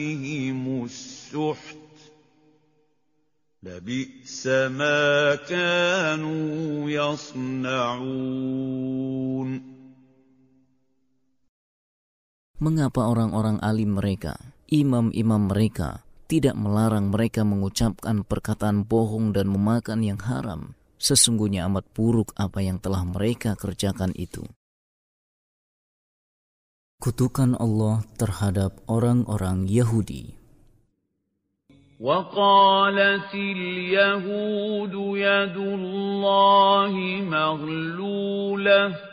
السُّحْتَ لَبِئْسَ مَا كَانُوا يَصْنَعُونَ. Mengapa orang-orang alim mereka, imam-imam mereka, tidak melarang mereka mengucapkan perkataan bohong dan memakan yang haram? Sesungguhnya amat buruk apa yang telah mereka kerjakan itu. Kutukan Allah terhadap orang-orang Yahudi. وَقَالَتِ الْيَهُودُ يَدُ اللَّهِ مَغْلُولَةٌ